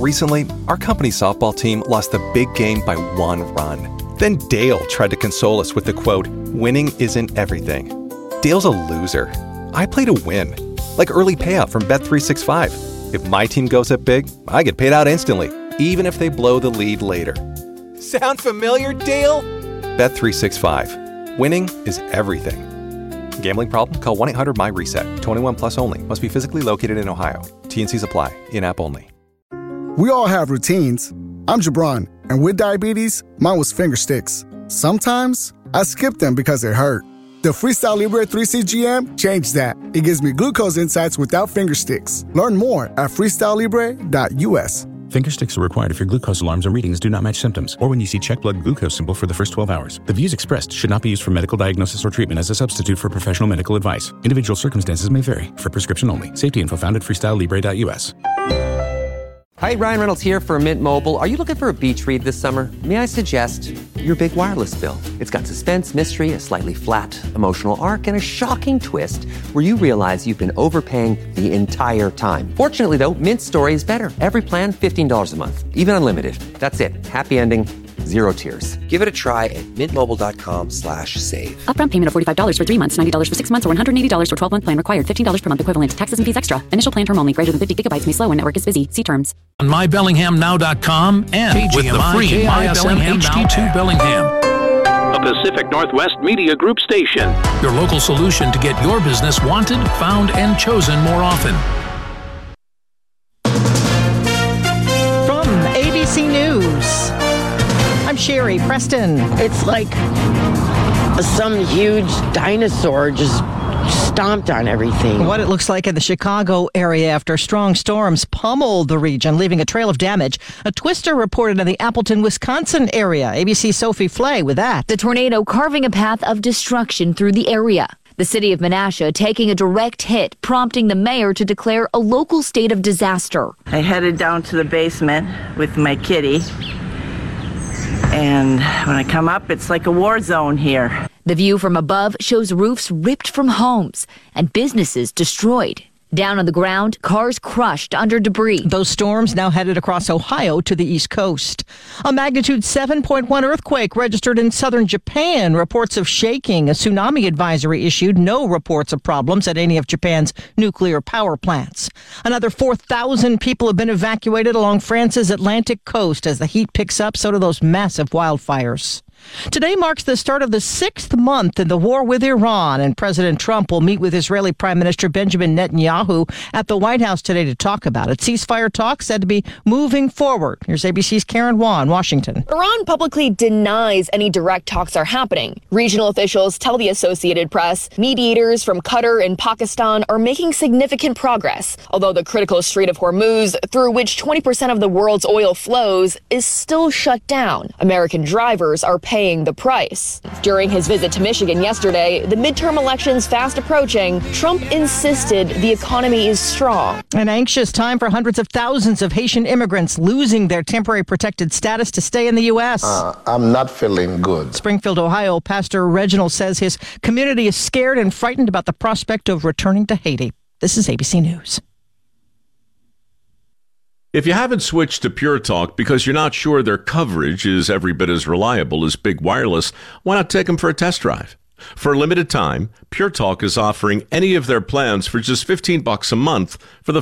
Recently, our company's softball team lost the big game by 1 run. Then Dale tried to console us with the quote, "Winning isn't everything." Dale's a loser. I play to win. Like early payout from Bet365. If my team goes up big, I get paid out instantly, even if they blow the lead later. Sound familiar, Dale? Bet365. Winning is everything. Gambling problem? Call 1-800-MY-RESET. 21 plus only. Must be physically located in Ohio. T&Cs apply. In-app only. We all have routines. I'm Jabron, and with diabetes, mine was finger sticks. Sometimes I skip them because it hurt. The Freestyle Libre 3CGM changed that. It gives me glucose insights without finger sticks. Learn more at freestylelibre.us. Finger sticks are required if your glucose alarms or readings do not match symptoms, or when you see check blood glucose symbol for the first 12 hours. The views expressed should not be used for medical diagnosis or treatment as a substitute for professional medical advice. Individual circumstances may vary. For prescription only. Safety info found at freestylelibre.us. Hi, Ryan Reynolds here for Mint Mobile. Are you looking for a beach read this summer? May I suggest your big wireless bill? It's got suspense, mystery, a slightly flat, emotional arc, and a shocking twist where you realize you've been overpaying the entire time. Fortunately, though, Mint's story is better. Every plan, $15 a month. Even unlimited. That's it. Happy ending. Zero tears. Give it a try at mintmobile.com/save. Upfront payment of $45 for 3 months, $90 for 6 months, or $180 for 12-month plan required. $15 per month equivalent. Taxes and fees extra. Initial plan term only. Greater than 50 gigabytes may slow when network is busy. See terms. On mybellinghamnow.com and with the free My Bellingham HD2 Bellingham. A Pacific Northwest Media Group station. Your local solution to get your business wanted, found, and chosen more often. From ABC News, I'm Sherry Preston. It's like some huge dinosaur just stomped on everything. What it looks like in the Chicago area after strong storms pummeled the region, leaving a trail of damage. A twister reported in the Appleton, Wisconsin area. ABC's Sophie Flay with that. The tornado carving a path of destruction through the area. The city of Menasha taking a direct hit, prompting the mayor to declare a local state of disaster. I headed down to the basement with my kitty. And when I come up, it's like a war zone here. The view from above shows roofs ripped from homes and businesses destroyed. Down on the ground, cars crushed under debris. Those storms now headed across Ohio to the East Coast. A magnitude 7.1 earthquake registered in southern Japan. Reports of shaking. A tsunami advisory issued. No reports of problems at any of Japan's nuclear power plants. Another 4,000 people have been evacuated along France's Atlantic coast. As the heat picks up, so do those massive wildfires. Today marks the start of the 6th month in the war with Iran, and President Trump will meet with Israeli Prime Minister Benjamin Netanyahu at the White House today to talk about it. Ceasefire talks said to be moving forward. Here's ABC's Karen Wan, Washington. Iran publicly denies any direct talks are happening. Regional officials tell the Associated Press mediators from Qatar and Pakistan are making significant progress, although the critical Strait of Hormuz, through which 20% of the world's oil flows, is still shut down. American drivers are paying the price. During his visit to Michigan yesterday, the midterm elections fast approaching, Trump insisted the economy is strong. An anxious time for hundreds of thousands of Haitian immigrants losing their temporary protected status to stay in the U.S. I'm not feeling good. Springfield, Ohio, Pastor Reginald says his community is scared and frightened about the prospect of returning to Haiti. This is ABC News. If you haven't switched to Pure Talk because you're not sure their coverage is every bit as reliable as Big Wireless, why not take them for a test drive? For a limited time, Pure Talk is offering any of their plans for just $15 a month for the